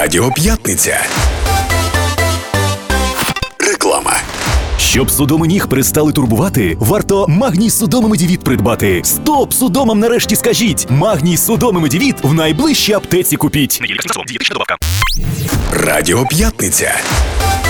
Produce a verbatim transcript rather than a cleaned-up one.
Радіо П'ятниця. Реклама. Щоб судоми ніг перестали турбувати, варто Магній Судоми Медівіт придбати. Стоп судомам нарешті скажіть! Магній Судоми Медівіт в найближчій аптеці купіть. Радіо П'ятниця.